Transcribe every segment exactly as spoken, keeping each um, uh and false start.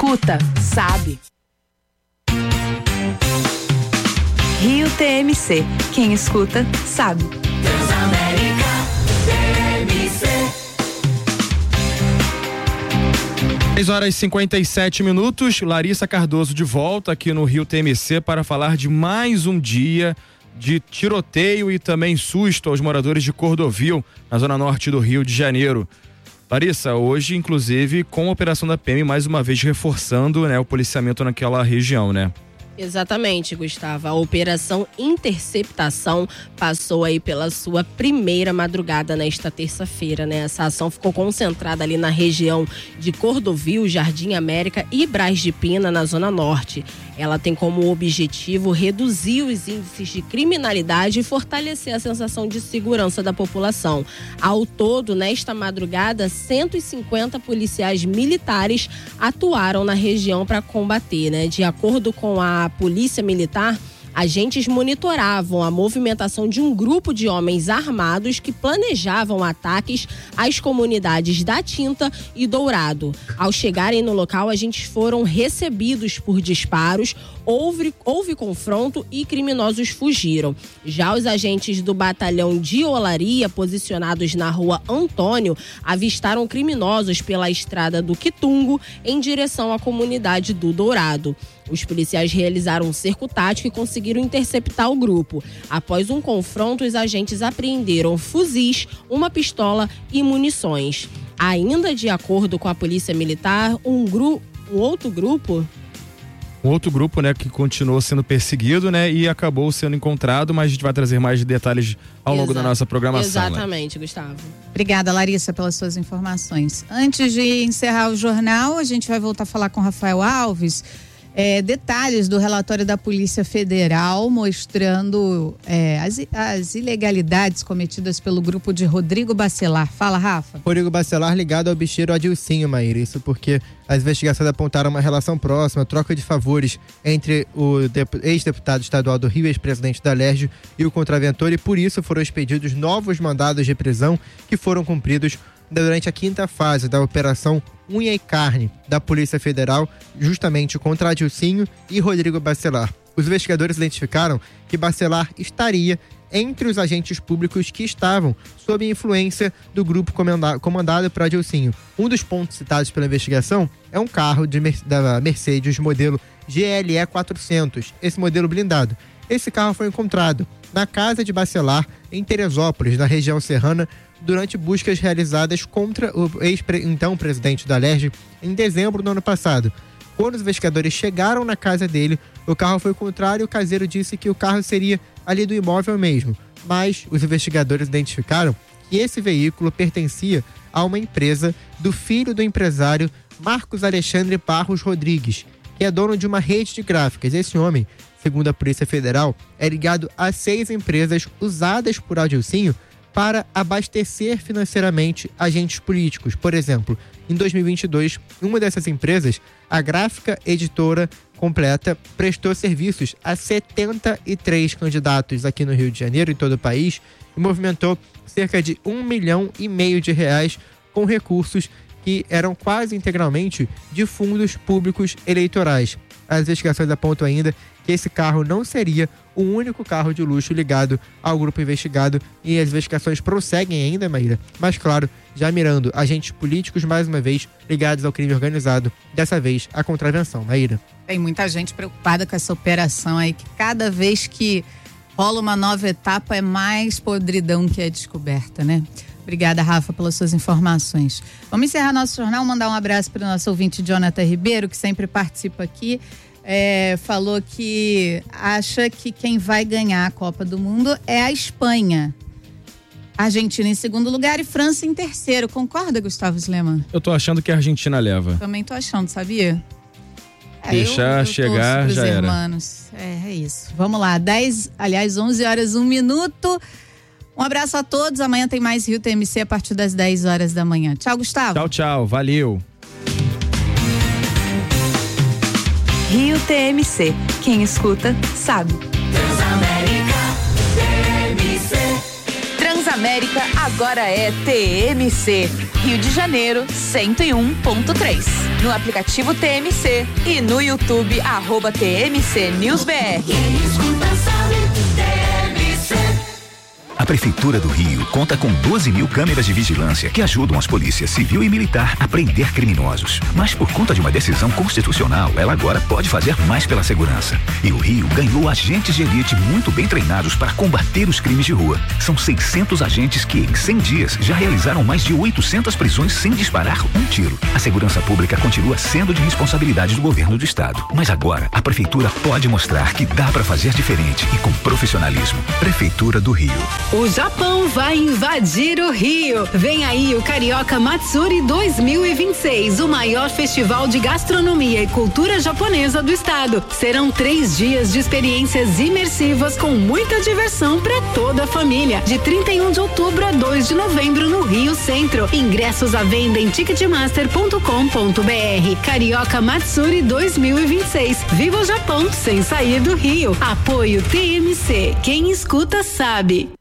escuta, sabe. Rio T M C. Quem escuta, sabe. Transamérica T M C. seis horas e cinquenta e sete minutos. Larissa Cardoso de volta aqui no Rio T M C para falar de mais um dia de tiroteio e também susto aos moradores de Cordovil, na zona norte do Rio de Janeiro. Larissa, hoje, inclusive, com a operação da P M, mais uma vez reforçando, né, o policiamento naquela região, né? Exatamente, Gustavo. A Operação Interceptação passou aí pela sua primeira madrugada nesta terça-feira, né? Essa ação ficou concentrada ali na região de Cordovil, Jardim América e Braz de Pina, na Zona Norte. Ela tem como objetivo reduzir os índices de criminalidade e fortalecer a sensação de segurança da população. Ao todo, nesta madrugada, cento e cinquenta policiais militares atuaram na região para combater, né? De acordo com a Polícia Militar, agentes monitoravam a movimentação de um grupo de homens armados que planejavam ataques às comunidades da Tinta e Dourado. Ao chegarem no local, agentes foram recebidos por disparos, houve, houve confronto e criminosos fugiram. Já os agentes do batalhão de Olaria, posicionados na rua Antônio, avistaram criminosos pela estrada do Quitungo em direção à comunidade do Dourado. Os policiais realizaram um cerco tático e conseguiram interceptar o grupo. Após um confronto, os agentes apreenderam fuzis, uma pistola e munições. Ainda de acordo com a Polícia Militar, um, gru- um outro grupo... Um outro grupo, né, que continuou sendo perseguido, né, e acabou sendo encontrado, mas a gente vai trazer mais detalhes ao longo Exato. da nossa programação. Exatamente, né? Gustavo. Obrigada, Larissa, pelas suas informações. Antes de encerrar o jornal, a gente vai voltar a falar com Rafael Alves. É, detalhes do relatório da Polícia Federal mostrando é, as, as ilegalidades cometidas pelo grupo de Rodrigo Bacelar. Fala, Rafa. Rodrigo Bacelar ligado ao bicheiro Adilcinho, Maíra. Isso porque as investigações apontaram uma relação próxima, troca de favores entre o ex-deputado estadual do Rio, ex-presidente da Alerj, e o contraventor, e por isso foram expedidos novos mandados de prisão que foram cumpridos durante a quinta fase da Operação Unha e Carne da Polícia Federal, justamente contra Adilcinho e Rodrigo Bacelar. Os investigadores identificaram que Bacelar estaria entre os agentes públicos que estavam sob influência do grupo comandado, comandado por Adilcinho. Um dos pontos citados pela investigação é um carro de, da Mercedes modelo G L E quatrocentos, esse modelo blindado. Esse carro foi encontrado na casa de Bacelar, em Teresópolis, na região serrana, durante buscas realizadas contra o ex-então presidente da Alerj em dezembro do ano passado. Quando os investigadores chegaram na casa dele, o carro foi encontrado e o caseiro disse que o carro seria ali do imóvel mesmo. Mas os investigadores identificaram que esse veículo pertencia a uma empresa do filho do empresário Marcos Alexandre Barros Rodrigues, que é dono de uma rede de gráficas. Esse homem, segundo a Polícia Federal, é ligado a seis empresas usadas por Adilcinho para abastecer financeiramente agentes políticos. Por exemplo, em dois mil e vinte e dois, uma dessas empresas, a Gráfica Editora Completa, prestou serviços a setenta e três candidatos aqui no Rio de Janeiro e todo o país e movimentou cerca de um milhão e meio de reais com recursos que eram quase integralmente de fundos públicos eleitorais. As investigações apontam ainda que esse carro não seria o único carro de luxo ligado ao grupo investigado e as investigações prosseguem ainda, Maíra. Mas, claro, já mirando agentes políticos, mais uma vez, ligados ao crime organizado, dessa vez a contravenção, Maíra. Tem muita gente preocupada com essa operação aí, que cada vez que rola uma nova etapa é mais podridão que é descoberta, né? Obrigada, Rafa, pelas suas informações. Vamos encerrar nosso jornal, mandar um abraço para o nosso ouvinte Jonathan Ribeiro, que sempre participa aqui. É, falou que acha que quem vai ganhar a Copa do Mundo é a Espanha. Argentina em segundo lugar e França em terceiro. Concorda, Gustavo Sleman? Eu tô achando que a Argentina leva. Também tô achando, sabia? É, Deixar eu, eu chegar, já era. Irmãos. É, é isso. Vamos lá, dez, aliás, onze horas, um minuto. Um abraço a todos. Amanhã tem mais Rio T M C a partir das dez horas da manhã. Tchau, Gustavo. Tchau, tchau. Valeu. Rio T M C. Quem escuta, sabe. Transamérica T M C. Transamérica agora é T M C. Rio de Janeiro, cento e um ponto três. no aplicativo T M C e no YouTube, arroba T M C News B R. Quem escuta sabe, T M C. A Prefeitura do Rio conta com doze mil câmeras de vigilância que ajudam as polícias civil e militar a prender criminosos. Mas por conta de uma decisão constitucional, ela agora pode fazer mais pela segurança. E o Rio ganhou agentes de elite muito bem treinados para combater os crimes de rua. São seiscentos agentes que, em cem dias, já realizaram mais de oitocentas prisões sem disparar um tiro. A segurança pública continua sendo de responsabilidade do governo do estado. Mas agora, a Prefeitura pode mostrar que dá para fazer diferente e com profissionalismo. Prefeitura do Rio. O Japão vai invadir o Rio. Vem aí o Carioca Matsuri dois mil e vinte e seis, o maior festival de gastronomia e cultura japonesa do estado. Serão três dias de experiências imersivas com muita diversão para toda a família. De trinta e um de outubro a dois de novembro no Rio Centro. Ingressos à venda em ticketmaster ponto com ponto b r. Carioca Matsuri dois mil e vinte e seis. Viva o Japão sem sair do Rio. Apoio T M C. Quem escuta sabe.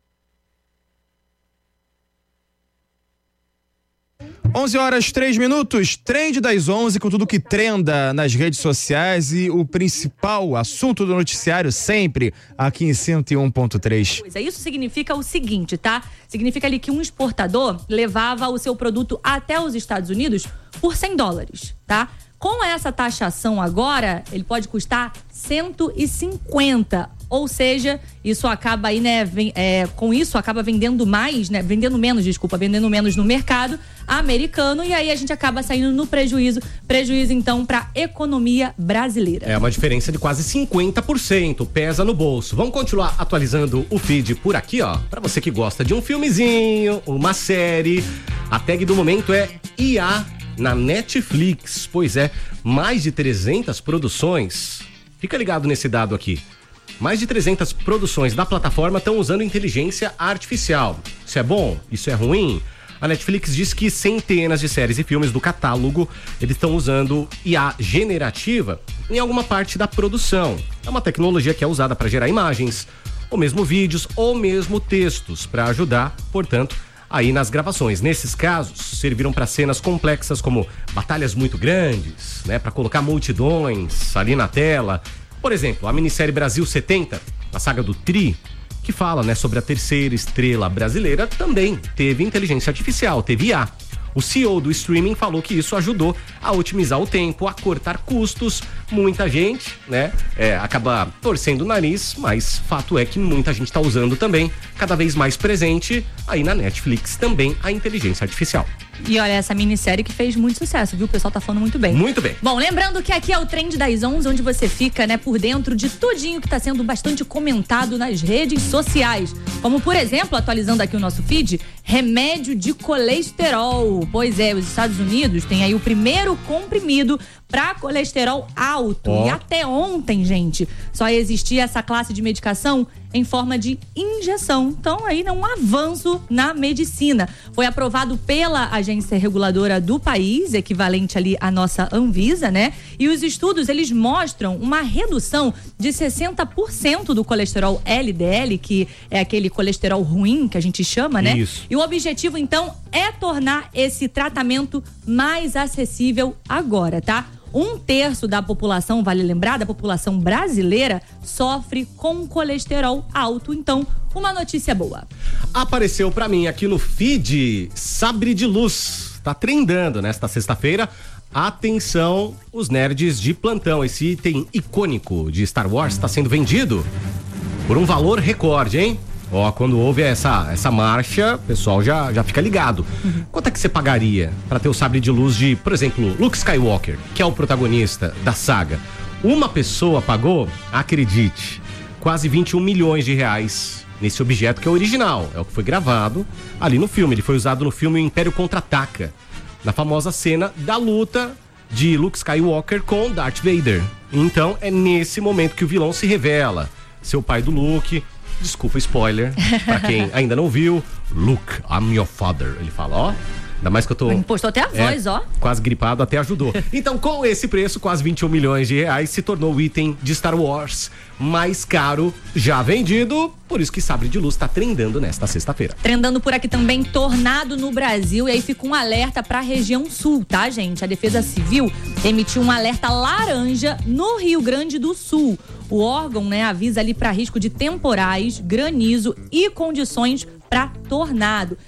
onze horas, três minutos, trend das onze com tudo que trenda nas redes sociais e o principal assunto do noticiário sempre aqui em cento e um ponto três. Isso significa o seguinte, tá? Significa ali que um exportador levava o seu produto até os Estados Unidos por cem dólares, tá? Com essa taxação agora, ele pode custar cento e cinquenta. Ou seja, isso acaba aí, né, vem, é, com isso acaba vendendo mais, né, vendendo menos, desculpa, vendendo menos no mercado americano e aí a gente acaba saindo no prejuízo, prejuízo então para a economia brasileira. É uma diferença de quase cinquenta por cento, pesa no bolso. Vamos continuar atualizando o feed por aqui, ó, para você que gosta de um filmezinho, uma série. A tag do momento é I A na Netflix, pois é, mais de trezentas produções. Fica ligado nesse dado aqui. Mais de trezentas produções da plataforma estão usando inteligência artificial. Isso é bom? Isso é ruim? A Netflix diz que centenas de séries e filmes do catálogo eles estão usando I A generativa em alguma parte da produção. É uma tecnologia que é usada para gerar imagens, ou mesmo vídeos, ou mesmo textos, para ajudar, portanto, aí nas gravações. Nesses casos, serviram para cenas complexas como batalhas muito grandes, né, para colocar multidões ali na tela. Por exemplo, a minissérie Brasil setenta, a saga do Tri, que fala, né, sobre a terceira estrela brasileira, também teve inteligência artificial, teve I A. O C E O do streaming falou que isso ajudou a otimizar o tempo, a cortar custos. Muita gente, né, é, acaba torcendo o nariz, mas fato é que muita gente está usando também, cada vez mais presente aí na Netflix também a inteligência artificial. E olha, essa minissérie que fez muito sucesso, viu? O pessoal tá falando muito bem. Muito bem. Bom, lembrando que aqui é o Trend das onze, onde você fica, né, por dentro de tudinho que tá sendo bastante comentado nas redes sociais. Como, por exemplo, atualizando aqui o nosso feed, remédio de colesterol. Pois é, os Estados Unidos têm aí o primeiro comprimido para colesterol alto. Oh. E até ontem, gente, só existia essa classe de medicação em forma de injeção. Então, aí, um avanço na medicina. Foi aprovado pela agência reguladora do país, equivalente ali à nossa Anvisa, né? E os estudos, eles mostram uma redução de sessenta por cento do colesterol L D L, que é aquele colesterol ruim que a gente chama, né? Isso. E o objetivo, então, é tornar esse tratamento mais acessível agora, tá? Um terço da população, vale lembrar, da população brasileira sofre com colesterol alto. Então, uma notícia boa. Apareceu pra mim aqui no feed Sabre de Luz. Tá trendando nesta sexta-feira. Atenção, os nerds de plantão. Esse item icônico de Star Wars está sendo vendido por um valor recorde, hein? Ó, quando houve essa, essa marcha, o pessoal já, já fica ligado. Uhum. Quanto é que você pagaria pra ter o sabre de luz de, por exemplo, Luke Skywalker, que é o protagonista da saga? Uma pessoa pagou, acredite, quase vinte e um milhões de reais nesse objeto que é original. É o que foi gravado ali no filme. Ele foi usado no filme O Império Contra-Ataca, na famosa cena da luta de Luke Skywalker com Darth Vader. Então, é nesse momento que o vilão se revela. Seu pai do Luke... Desculpa, spoiler, pra quem ainda não viu. Luke, I'm your father. Ele fala, ó. Ainda mais que eu tô... Impostou até a voz, é, ó. Quase gripado, até ajudou. Então, com esse preço, quase vinte e um milhões de reais, se tornou o item de Star Wars mais caro já vendido. Por isso que Sabre de Luz tá trendando nesta sexta-feira. Trendando por aqui também, tornado no Brasil. E aí fica um alerta pra região sul, tá, gente? A Defesa Civil emitiu um alerta laranja no Rio Grande do Sul. O órgão, né, avisa ali para risco de temporais, granizo e condições para tornado.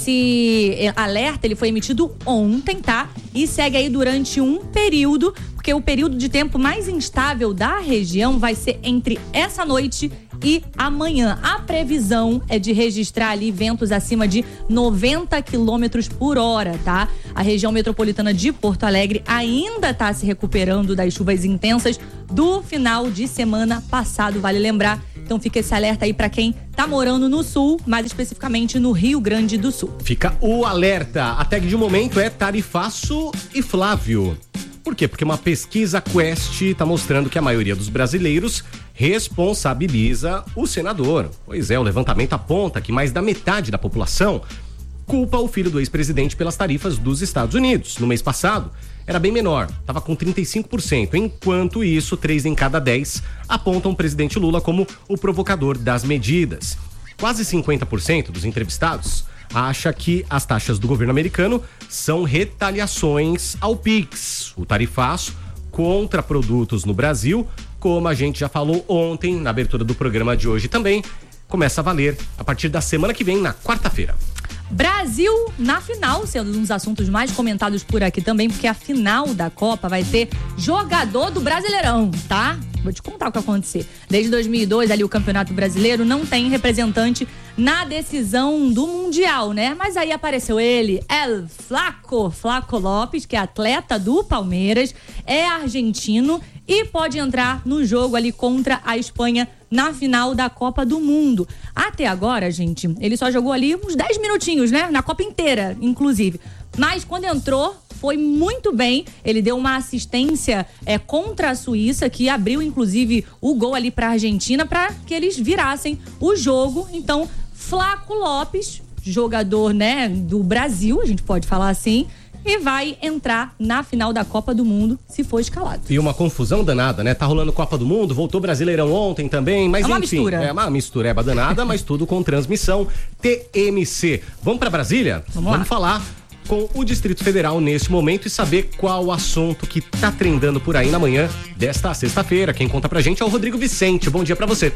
Esse alerta ele foi emitido ontem, tá? E segue aí durante um período, porque o período de tempo mais instável da região vai ser entre essa noite e amanhã. A previsão é de registrar ali ventos acima de noventa quilômetros por hora, tá? A região metropolitana de Porto Alegre ainda está se recuperando das chuvas intensas do final de semana passado, vale lembrar. Então fica esse alerta aí para quem tá morando no sul, mais especificamente no Rio Grande do Sul. Fica o alerta. A tag de momento é Tarifaço e Flávio. Por quê? Porque uma pesquisa Quest está mostrando que a maioria dos brasileiros responsabiliza o senador. Pois é, o levantamento aponta que mais da metade da população culpa o filho do ex-presidente pelas tarifas dos Estados Unidos. No mês passado, era bem menor, estava com trinta e cinco por cento. Enquanto isso, três em cada dez apontam o presidente Lula como o provocador das medidas. Quase cinquenta por cento dos entrevistados acha que as taxas do governo americano são retaliações ao Pix, o tarifaço contra produtos no Brasil, como a gente já falou ontem na abertura do programa de hoje também, começa a valer a partir da semana que vem, na quarta-feira. Brasil na final, sendo um dos assuntos mais comentados por aqui também, porque a final da Copa vai ter jogador do Brasileirão, tá? Vou te contar o que vai acontecer. Desde dois mil e dois, ali o Campeonato Brasileiro não tem representante na decisão do Mundial, né? Mas aí apareceu ele, El Flaco, Flaco Lopes, que é atleta do Palmeiras, é argentino e pode entrar no jogo ali contra a Espanha na final da Copa do Mundo. Até agora, gente, ele só jogou ali uns dez minutinhos, né? Na Copa inteira, inclusive. Mas quando entrou, foi muito bem. Ele deu uma assistência é, contra a Suíça, que abriu, inclusive, o gol ali pra Argentina, para que eles virassem o jogo. Então, Flaco Lopes, jogador, né, do Brasil, a gente pode falar assim, e vai entrar na final da Copa do Mundo, se for escalado. E uma confusão danada, né? Tá rolando Copa do Mundo, voltou Brasileirão ontem também, mas é uma enfim. Mistura. É uma mistureba danada, mas tudo com transmissão T M C. Vamos pra Brasília? Vamos, Vamos falar com o Distrito Federal nesse momento e saber qual o assunto que tá trendando por aí na manhã desta sexta-feira. Quem conta pra gente é o Rodrigo Vicente. Bom dia pra você.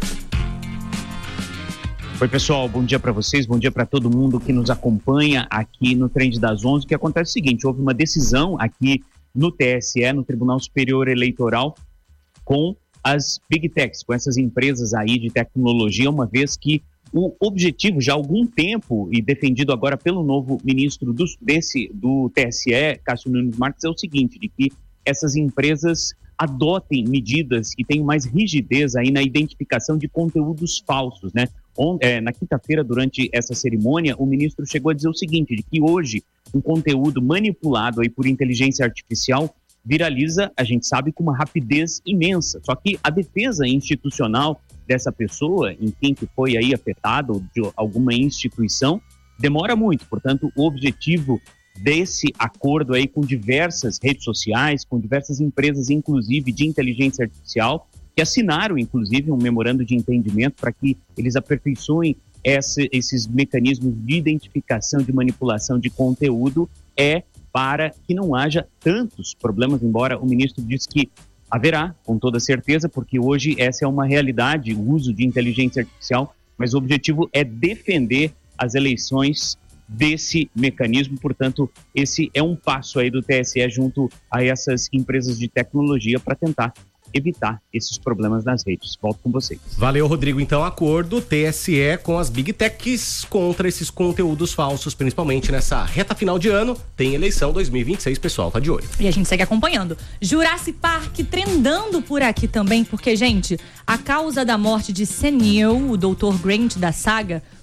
Oi, pessoal, bom dia para vocês, bom dia para todo mundo que nos acompanha aqui no Trend das onze. O que acontece é o seguinte, houve uma decisão aqui no T S E, no Tribunal Superior Eleitoral, com as Big Techs, com essas empresas aí de tecnologia, uma vez que o objetivo já há algum tempo, e defendido agora pelo novo ministro do, desse, do T S E, Cássio Nunes Marques, é o seguinte, de que essas empresas adotem medidas que tenham mais rigidez aí na identificação de conteúdos falsos, né? É, na quinta-feira, durante essa cerimônia, o ministro chegou a dizer o seguinte, de que hoje um conteúdo manipulado aí por inteligência artificial viraliza, a gente sabe, com uma rapidez imensa. Só que a defesa institucional dessa pessoa, em quem que foi aí afetado, ou de alguma instituição, demora muito. Portanto, o objetivo desse acordo aí com diversas redes sociais, com diversas empresas, inclusive de inteligência artificial, que assinaram, inclusive, um memorando de entendimento para que eles aperfeiçoem esse, esses mecanismos de identificação, de manipulação de conteúdo, é para que não haja tantos problemas, embora o ministro disse que haverá, com toda certeza, porque hoje essa é uma realidade, o uso de inteligência artificial, mas o objetivo é defender as eleições desse mecanismo. Portanto, esse é um passo aí do T S E junto a essas empresas de tecnologia para tentar evitar esses problemas nas redes. Volto com vocês. Valeu, Rodrigo. Então, acordo T S E com as Big Techs contra esses conteúdos falsos, principalmente nessa reta final de ano. Tem eleição dois mil e vinte e seis, pessoal, tá de olho. E a gente segue acompanhando. Jurassic Park trendando por aqui também, porque, gente, a causa da morte de Sam Neill, o doutor Grant da saga,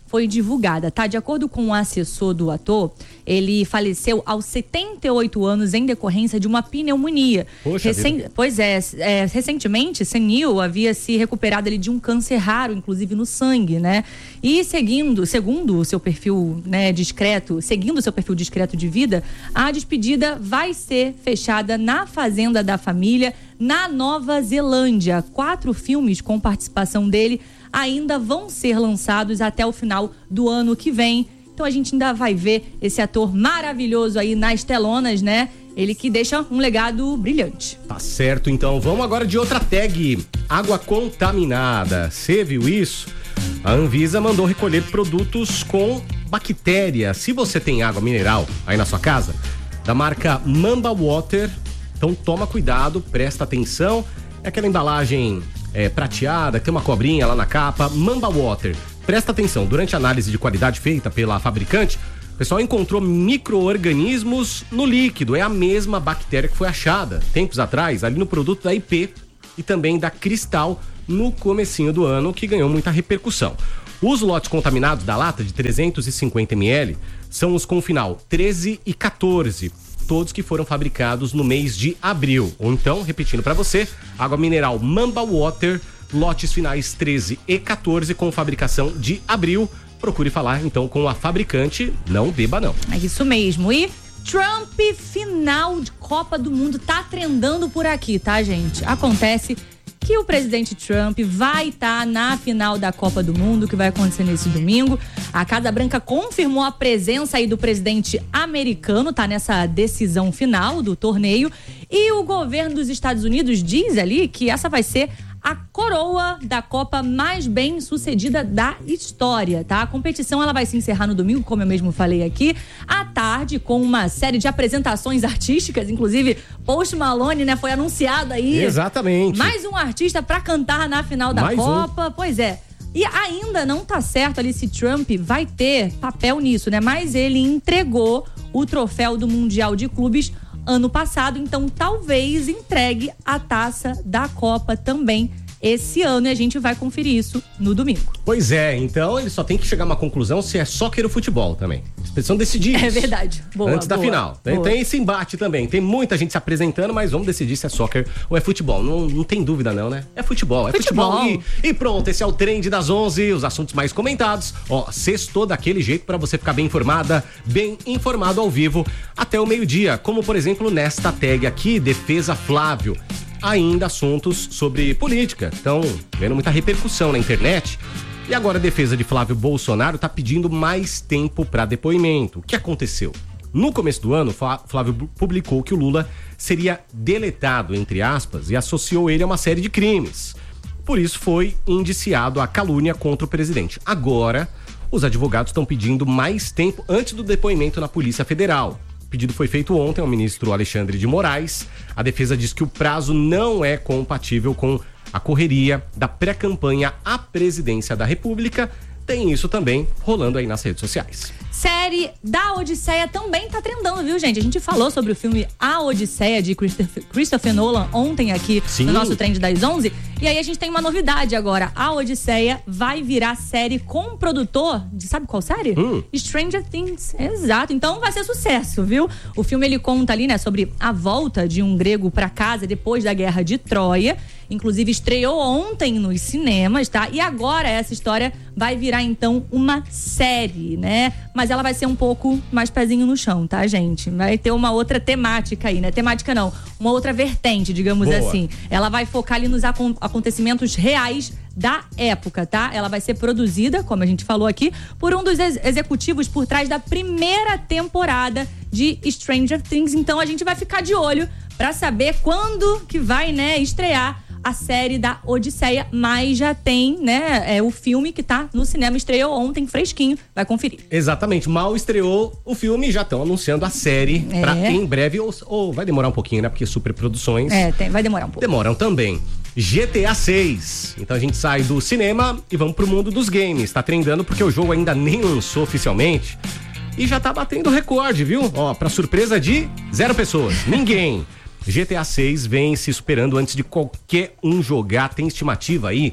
foi divulgada, tá? De acordo com o assessor do ator, ele faleceu aos setenta e oito anos em decorrência de uma pneumonia. Poxa Recen... Pois é, é, recentemente, Senil havia se recuperado ali de um câncer raro, inclusive no sangue, né? E seguindo, segundo o seu perfil, né, discreto, seguindo o seu perfil discreto de vida, a despedida vai ser fechada na fazenda da família, na Nova Zelândia. Quatro filmes com participação dele ainda vão ser lançados até o final do ano que vem. Então a gente ainda vai ver esse ator maravilhoso aí nas telonas, né? Ele que deixa um legado brilhante. Tá certo, então vamos agora de outra tag. Água contaminada. Você viu isso? A Anvisa mandou recolher produtos com bactéria. Se você tem água mineral aí na sua casa, da marca Mamba Water, então toma cuidado, presta atenção. É aquela embalagem é, prateada, que tem uma cobrinha lá na capa. Mamba Water. Presta atenção, durante a análise de qualidade feita pela fabricante, o pessoal encontrou micro-organismos no líquido. É a mesma bactéria que foi achada tempos atrás ali no produto da I P e também da Cristal no comecinho do ano, que ganhou muita repercussão. Os lotes contaminados da lata de trezentos e cinquenta mililitros são os com final treze e quatorze, todos que foram fabricados no mês de abril. Ou então, repetindo para você, água mineral Mamba Water, lotes finais treze e quatorze com fabricação de abril. Procure falar então com a fabricante, não beba não. É isso mesmo. E Trump, final de Copa do Mundo, tá trendando por aqui, tá, gente? Acontece que o presidente Trump vai estar tá na final da Copa do Mundo, que vai acontecer nesse domingo. A Casa Branca confirmou a presença aí do presidente americano, tá nessa decisão final do torneio. E o governo dos Estados Unidos diz ali que essa vai ser a coroa da Copa mais bem sucedida da história, tá? A competição ela vai se encerrar no domingo, como eu mesmo falei aqui, à tarde, com uma série de apresentações artísticas, inclusive Post Malone, né, foi anunciado aí. Exatamente. Mais um artista pra cantar na final da Mais Copa, um. pois é. E ainda não tá certo ali se Trump vai ter papel nisso, né? Mas ele entregou o troféu do Mundial de Clubes ano passado, então talvez entregue a taça da Copa também esse ano, e a gente vai conferir isso no domingo. Pois é, então ele só tem que chegar a uma conclusão se é soccer ou futebol também. Eles precisam decidir isso. É verdade. Boa, antes da boa, final. boa. Tem esse embate também. Tem muita gente se apresentando, mas vamos decidir se é soccer ou é futebol. Não, não tem dúvida não, né? É futebol. É futebol. futebol. E, e pronto, esse é o Trend das onze, os assuntos mais comentados. Ó, sextou daquele jeito pra você ficar bem informada, bem informado ao vivo até o meio-dia. Como, por exemplo, nesta tag aqui, Defesa Flávio. Ainda assuntos sobre política. Estão vendo muita repercussão na internet. E agora a defesa de Flávio Bolsonaro está pedindo mais tempo para depoimento. O que aconteceu? No começo do ano, Flávio publicou que o Lula seria deletado, entre aspas, e associou ele a uma série de crimes. Por isso foi indiciado a calúnia contra o presidente. Agora, os advogados estão pedindo mais tempo antes do depoimento na Polícia Federal. O pedido foi feito ontem ao ministro Alexandre de Moraes. A defesa diz que o prazo não é compatível com a correria da pré-campanha à presidência da República. Tem isso também rolando aí nas redes sociais. Série da Odisseia também tá trendando, viu, gente? A gente falou sobre o filme A Odisseia, de Christopher, Christopher Nolan, ontem aqui Sim. no nosso Trend das onze. E aí a gente tem uma novidade agora. A Odisseia vai virar série com um produtor de, sabe qual série? Hum. Stranger Things. Exato. Então vai ser sucesso, viu? O filme, ele conta ali, né, sobre a volta de um grego pra casa depois da Guerra de Troia. Inclusive estreou ontem nos cinemas, tá? E agora essa história vai virar, então, uma série, né? Mas ela vai ser um pouco mais pezinho no chão, tá, gente? Vai ter uma outra temática aí, né? Temática não, uma outra vertente, digamos Boa. assim. Ela vai focar ali nos acon- acontecimentos reais da época, tá? Ela vai ser produzida, como a gente falou aqui, por um dos ex- executivos por trás da primeira temporada de Stranger Things. Então a gente vai ficar de olho pra saber quando que vai, né, estrear a série da Odisseia, mas já tem, né, é, o filme que tá no cinema, estreou ontem, fresquinho, vai conferir. Exatamente, mal estreou o filme, já estão anunciando a série É. pra em breve, ou, ou vai demorar um pouquinho, né, porque superproduções É, tem, vai demorar um pouco. demoram também. G T A seis, então a gente sai do cinema e vamos pro mundo dos games, tá trendando porque o jogo ainda nem lançou oficialmente e já tá batendo recorde, viu? Ó, pra surpresa de zero pessoas, ninguém. G T A seis vem se superando antes de qualquer um jogar. Tem estimativa aí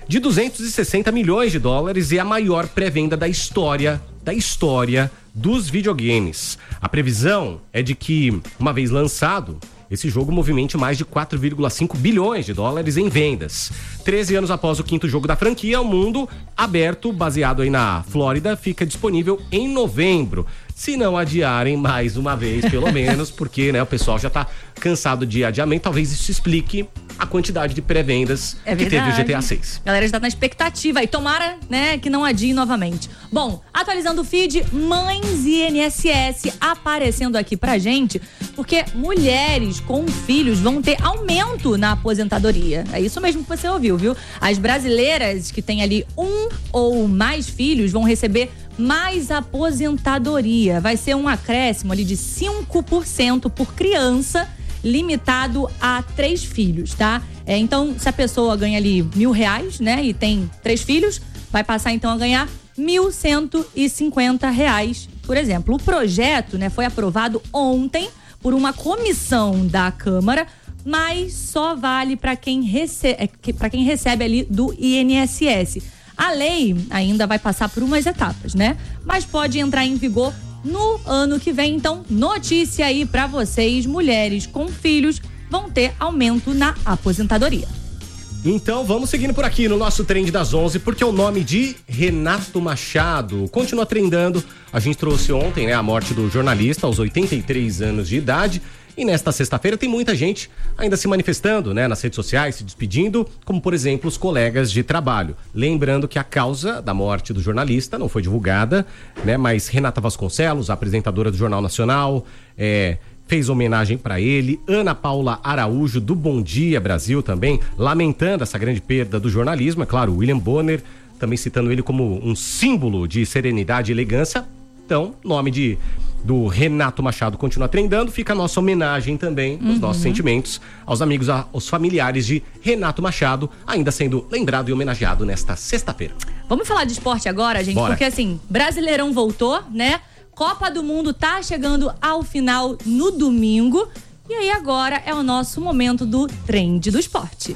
de duzentos e sessenta milhões de dólares e a maior pré-venda da história, da história dos videogames. A previsão é de que, uma vez lançado, esse jogo movimente mais de quatro vírgula cinco bilhões de dólares em vendas. treze anos após o quinto jogo da franquia, o mundo aberto, baseado aí na Flórida, fica disponível em novembro. Se não adiarem mais uma vez, pelo menos, porque né, o pessoal já tá cansado de adiamento. Talvez isso explique a quantidade de pré-vendas É que teve o G T A seis. A galera está na expectativa e tomara, né, que não adie novamente. Bom, atualizando o feed, mães e I N S S aparecendo aqui pra gente, porque mulheres com filhos vão ter aumento na aposentadoria. É isso mesmo que você ouviu, viu? As brasileiras que têm ali um ou mais filhos vão receber mais aposentadoria. Vai ser um acréscimo ali de cinco por cento por criança, limitado a três filhos, tá? É, então, se a pessoa ganha ali mil reais, né, e tem três filhos, vai passar então a ganhar mil cento e cinquenta reais, por exemplo. O projeto, né, foi aprovado ontem por uma comissão da Câmara, mas só vale para quem, rece- para quem recebe ali do I N S S. A lei ainda vai passar por umas etapas, né? Mas pode entrar em vigor no ano que vem. Então, notícia aí pra vocês, mulheres com filhos vão ter aumento na aposentadoria. Então vamos seguindo por aqui no nosso Trend das onze, porque o nome de Renato Machado continua trendando. A gente trouxe ontem, né, a morte do jornalista aos oitenta e três anos de idade. E nesta sexta-feira tem muita gente ainda se manifestando, né, nas redes sociais, se despedindo, como por exemplo os colegas de trabalho. Lembrando que a causa da morte do jornalista não foi divulgada, né, mas Renata Vasconcelos, apresentadora do Jornal Nacional, é, fez homenagem para ele. Ana Paula Araújo, do Bom Dia Brasil, também lamentando essa grande perda do jornalismo. É claro, William Bonner, também citando ele como um símbolo de serenidade e elegância. Então, nome de, do Renato Machado continua trendando. Fica a nossa homenagem também, os uhum. nossos sentimentos aos amigos, aos familiares de Renato Machado, ainda sendo lembrado e homenageado nesta sexta-feira. Vamos falar de esporte agora, gente? Bora. Porque assim, Brasileirão voltou, né? Copa do Mundo tá chegando ao final no domingo. E aí agora é o nosso momento do Trend do Esporte.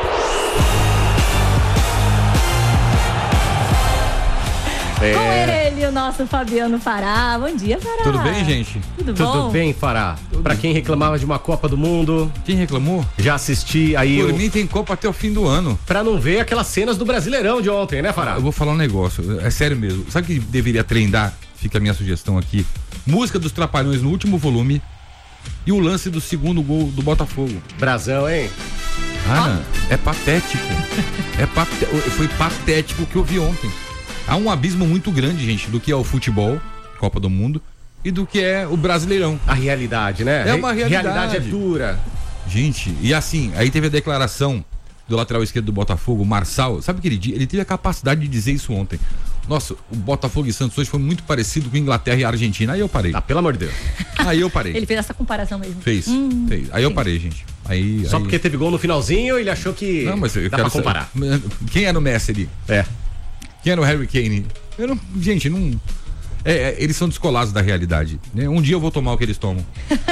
É. Com ele, o nosso Fabiano Fará. Bom dia, Fará. Tudo bem, gente? Tudo bom? Tudo bem, Fará. Pra quem reclamava de uma Copa do Mundo... Quem reclamou? Já assisti aí... Por eu... mim tem Copa até o fim do ano. Pra não ver aquelas cenas do Brasileirão de ontem, né, Fará? Eu vou falar um negócio, é sério mesmo. Sabe o que deveria trendar? Fica a minha sugestão aqui. Música dos Trapalhões no último volume e o lance do segundo gol do Botafogo. Brasão, hein? Ah, é patético. é paté... Foi patético o que eu vi ontem. Há um abismo muito grande, gente, do que é o futebol, Copa do Mundo, e do que é o Brasileirão. A realidade, né? É uma realidade. Realidade é dura. Gente, e assim, aí teve a declaração do lateral esquerdo do Botafogo, Marçal. Sabe o que ele disse? Ele teve a capacidade de dizer isso ontem. Nossa, o Botafogo e Santos hoje foi muito parecido com Inglaterra e Argentina. Aí eu parei. Ah, pelo amor de Deus. Aí eu parei. Ele fez essa comparação mesmo. Fez, hum, fez. Aí sim. eu parei, gente. Aí, Só aí... porque teve gol no finalzinho, ele achou que não, mas eu dá quero pra comparar. Saber. Quem era o Messi ali? É. Quem era o Harry Kane? Eu não, gente, não... É, é, eles são descolados da realidade, né? Um dia eu vou tomar o que eles tomam.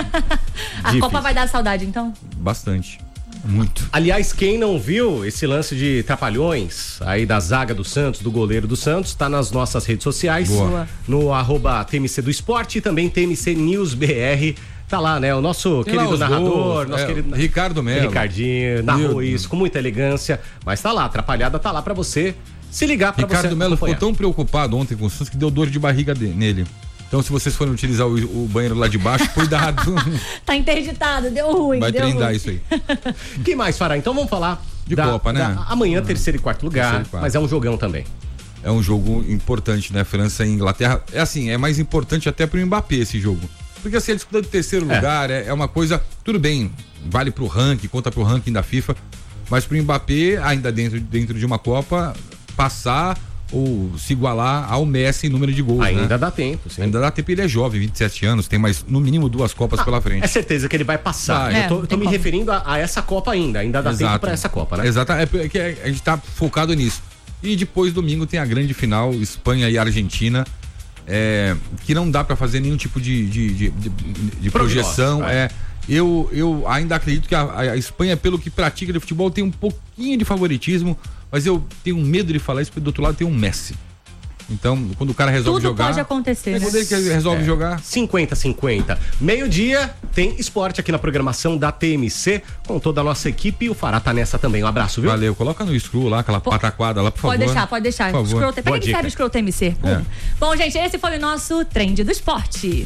A Difícil. Copa vai dar saudade, então? Bastante. Muito. Aliás, quem não viu esse lance de trapalhões aí da zaga do Santos, do goleiro do Santos, tá nas nossas redes sociais. Boa. No arroba T M C do Esporte e também T M C News B R. Tá lá, né? O nosso Tem querido narrador, gols, nosso é, querido Ricardo Melo. Ricardinho, narrou isso com muita elegância. Mas tá lá, atrapalhada tá lá pra você se ligar pra Ricardo você Melo acompanhar. ficou tão preocupado ontem com o Santos que deu dor de barriga de, nele. Então, se vocês forem utilizar o, o banheiro lá de baixo, cuidado. Tá interditado, deu ruim. Vai deu trindar ruim. isso aí. Que mais, Fará? Então vamos falar de da, Copa, né? Da, amanhã, terceiro e quarto lugar, terceiro e quarto. mas é um jogão também. É um jogo importante, né? França e Inglaterra. É assim, é mais importante até pro Mbappé esse jogo. Porque assim, ele disputa de terceiro é. lugar, é, é uma coisa, tudo bem, vale pro ranking, conta pro ranking da FIFA, mas pro Mbappé, ainda dentro, dentro de uma Copa, passar ou se igualar ao Messi em número de gols, Ainda né? dá tempo, sim. Ainda dá tempo, ele é jovem, vinte e sete anos, tem mais, no mínimo, duas Copas ah, pela frente. É certeza que ele vai passar. Vai. Eu tô, É, tô me como. referindo a, a essa Copa ainda, ainda dá Exato. tempo pra essa Copa, né? Exato, é porque a gente tá focado nisso. E depois, domingo, tem a grande final, Espanha e Argentina, é, que não dá pra fazer nenhum tipo de, de, de, de, de projeção. é. É, Eu, eu ainda acredito que a, a Espanha, pelo que pratica de futebol, tem um pouquinho de favoritismo, mas eu tenho medo de falar isso, porque do outro lado tem um Messi. Então, quando o cara resolve Tudo jogar... pode acontecer, quando né? ele que resolve É. jogar... cinquenta a cinquenta. Meio-dia, tem esporte aqui na programação da T M C, com toda a nossa equipe, e o Fará tá nessa também. Um abraço, viu? Valeu, coloca no screw lá, aquela pataquada lá, por favor. Pode deixar, pode deixar. Por favor. Scroll, Boa pega que dica. serve o Scroll T M C. É. Hum. Bom, gente, esse foi o nosso Trend do Esporte.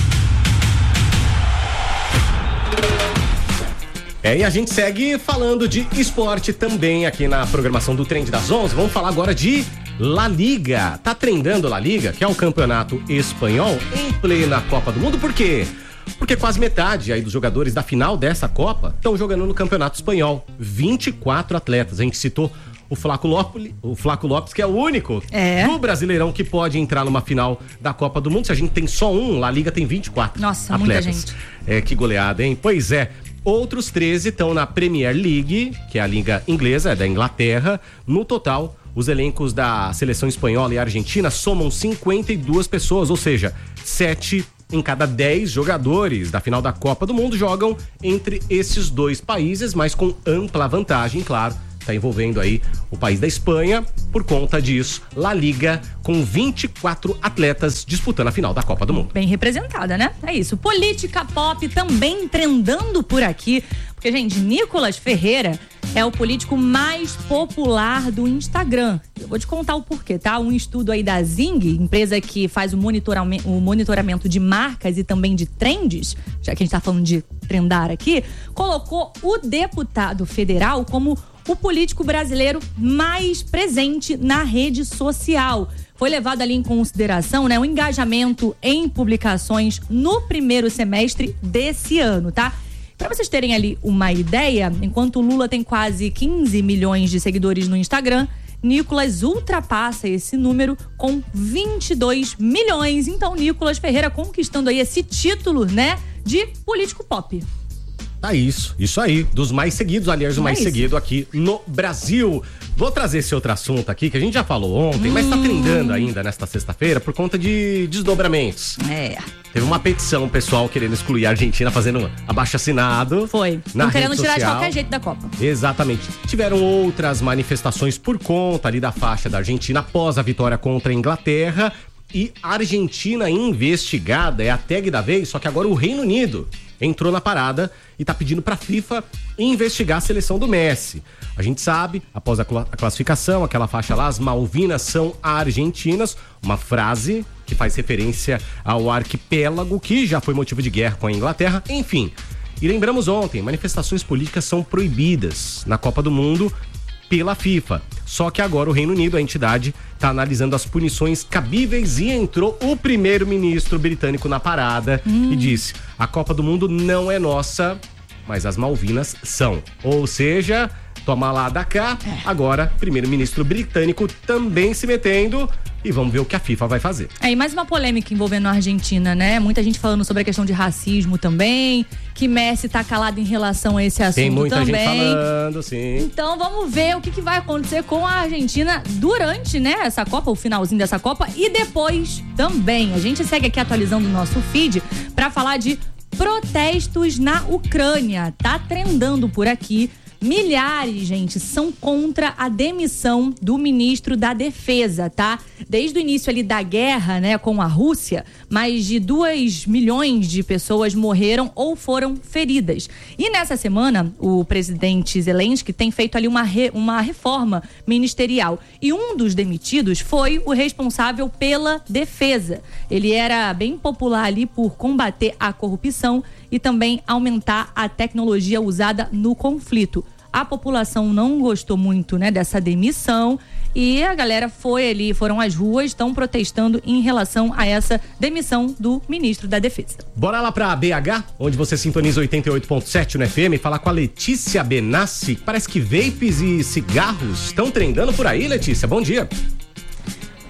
É, e a gente segue falando de esporte também aqui na programação do Trend das onze. Vamos falar agora de La Liga. Tá trendando La Liga, que é o campeonato espanhol, em plena Copa do Mundo. Por quê? Porque quase metade aí dos jogadores da final dessa Copa estão jogando no campeonato espanhol. vinte e quatro atletas. A gente citou o Flaco Lopes, o Flaco Lopes, que é o único É. do Brasileirão que pode entrar numa final da Copa do Mundo. Se a gente tem só um, La Liga tem vinte e quatro Nossa, muita atletas. gente. É, que goleada, hein? Pois é. Outros treze estão na Premier League, que é a liga inglesa, é da Inglaterra. No total, os elencos da seleção espanhola e argentina somam cinquenta e duas pessoas, ou seja, sete em cada dez jogadores da final da Copa do Mundo jogam entre esses dois países, mas com ampla vantagem, claro. Está envolvendo aí o país da Espanha. Por conta disso, La Liga com vinte e quatro atletas disputando a final da Copa do Mundo. Bem representada, né? É isso. Política pop também trendando por aqui. Porque, gente, Nicolas Ferreira é o político mais popular do Instagram. Eu vou te contar o porquê, tá? Um estudo aí da Zing, empresa que faz o monitoramento, o monitoramento de marcas e também de trends, já que a gente tá falando de trendar aqui, colocou o deputado federal como o político brasileiro mais presente na rede social. Foi levado ali em consideração, né, o engajamento em publicações no primeiro semestre desse ano, tá? Para vocês terem ali uma ideia, enquanto o Lula tem quase quinze milhões de seguidores no Instagram, Nicolas ultrapassa esse número com vinte e dois milhões. Então, Nicolas Ferreira conquistando aí esse título, né, de político pop. Tá isso, isso aí, dos mais seguidos, aliás, o mais É isso. seguido aqui no Brasil. Vou trazer esse outro assunto aqui, que a gente já falou ontem, mas tá Hum. trendando ainda nesta sexta-feira por conta de desdobramentos. É. Teve uma petição, pessoal, querendo excluir a Argentina, fazendo abaixo-assinado. Foi. Na Não querendo rede tirar de social. qualquer jeito da Copa. Exatamente. Tiveram outras manifestações por conta ali da faixa da Argentina após a vitória contra a Inglaterra. E Argentina investigada é a tag da vez, só que agora o Reino Unido entrou na parada e tá pedindo pra FIFA investigar a seleção do Messi. A gente sabe, após a, cla- a classificação, aquela faixa lá, as Malvinas são argentinas, uma frase que faz referência ao arquipélago que já foi motivo de guerra com a Inglaterra, enfim. E lembramos ontem, manifestações políticas são proibidas na Copa do Mundo pela FIFA. Só que agora o Reino Unido, a entidade, está analisando as punições cabíveis e entrou o primeiro-ministro britânico na parada e disse: a Copa do Mundo não é nossa, mas as Malvinas são. Ou seja, toma lá da cá, agora primeiro-ministro britânico também se metendo e vamos ver o que a FIFA vai fazer. É, e mais uma polêmica envolvendo a Argentina, né? Muita gente falando sobre a questão de racismo também, que Messi tá calado em relação a esse assunto Tem muita também. gente falando, sim. Então vamos ver o que, que vai acontecer com a Argentina durante, né, essa Copa, o finalzinho dessa Copa e depois também. A gente segue aqui atualizando o nosso feed para falar de protestos na Ucrânia. Tá trendando por aqui. Milhares, gente, são contra a demissão do ministro da Defesa, tá? Desde o início ali da guerra, né, com a Rússia, mais de dois milhões de pessoas morreram ou foram feridas. E nessa semana, o presidente Zelensky tem feito ali uma, re, uma reforma ministerial. E um dos demitidos foi o responsável pela defesa. Ele era bem popular ali por combater a corrupção e também aumentar a tecnologia usada no conflito. A população não gostou muito, né, dessa demissão e a galera foi ali, foram às ruas, estão protestando em relação a essa demissão do ministro da Defesa. Bora lá pra B H, onde você sintoniza oitenta e oito ponto sete no F M e falar com a Letícia Benassi. Parece que vapes e cigarros estão trendando por aí, Letícia. Bom dia.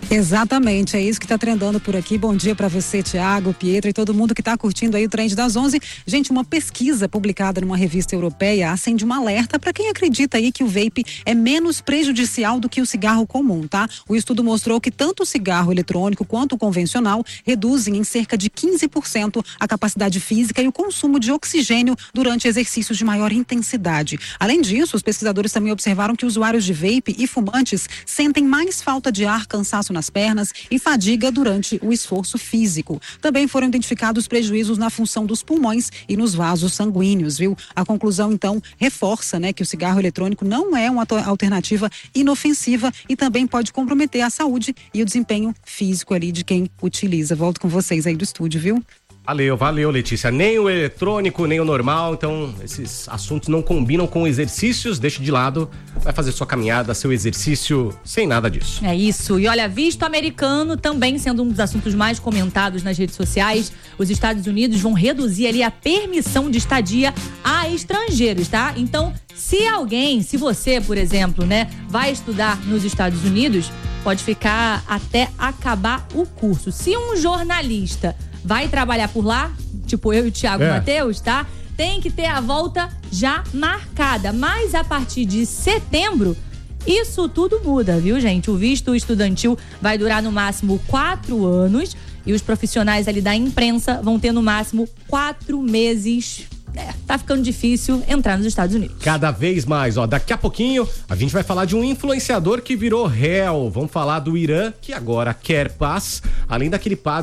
Exatamente, é isso que está trendando por aqui. Bom dia para você, Tiago, Pietro e todo mundo que está curtindo aí o Trend das onze. Gente, uma pesquisa publicada numa revista europeia acende um alerta para quem acredita aí que o vape é menos prejudicial do que o cigarro comum, tá? O estudo mostrou que tanto o cigarro eletrônico quanto o convencional reduzem em cerca de quinze por cento a capacidade física e o consumo de oxigênio durante exercícios de maior intensidade. Além disso, os pesquisadores também observaram que usuários de vape e fumantes sentem mais falta de ar, cansaço nas pernas e fadiga durante o esforço físico. Também foram identificados prejuízos na função dos pulmões e nos vasos sanguíneos, viu? A conclusão, então, reforça, né, que o cigarro eletrônico não é uma alternativa inofensiva e também pode comprometer a saúde e o desempenho físico ali de quem utiliza. Volto com vocês aí do estúdio, viu? Valeu, valeu, Letícia. Nem o eletrônico, nem o normal, então esses assuntos não combinam com exercícios, deixa de lado, vai fazer sua caminhada, seu exercício, sem nada disso. É isso. E olha, visto americano também sendo um dos assuntos mais comentados nas redes sociais, os Estados Unidos vão reduzir ali a permissão de estadia a estrangeiros, tá? Então, se alguém, se você, por exemplo, né, vai estudar nos Estados Unidos, pode ficar até acabar o curso. Se um jornalista vai trabalhar por lá, tipo eu e o Thiago É. Matheus, tá? Tem que ter a volta já marcada. Mas a partir de setembro, isso tudo muda, viu, gente? O visto estudantil vai durar no máximo quatro anos e os profissionais ali da imprensa vão ter no máximo quatro meses. É, tá ficando difícil entrar nos Estados Unidos. Cada vez mais, ó, daqui a pouquinho a gente vai falar de um influenciador que virou réu. Vamos falar do Irã, que agora quer paz, além daquele padre